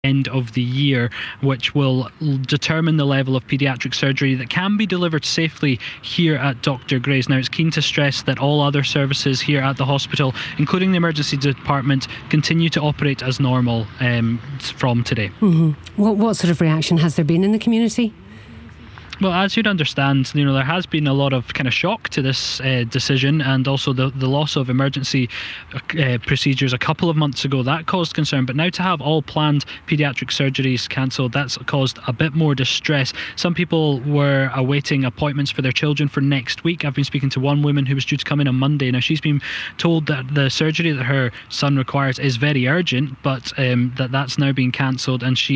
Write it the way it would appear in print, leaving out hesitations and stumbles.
end of the year, which will determine the level of paediatric surgery that can be delivered safely here at Dr. Gray's. Now, it's keen to stress that all other services here at the hospital, including the emergency department, continue to operate as normal from today. What sort of reaction has there been in the community? Well, as you'd understand, there has been a lot of kind of shock to this decision, and also the loss of emergency procedures a couple of months ago. That caused concern, but now to have all planned paediatric surgeries cancelled, that's caused a bit more distress. Some people were awaiting appointments for their children for next week. I've been speaking to one woman who was due to come in on Monday. Now, she's been told that the surgery that her son requires is very urgent, but that's now been cancelled, and she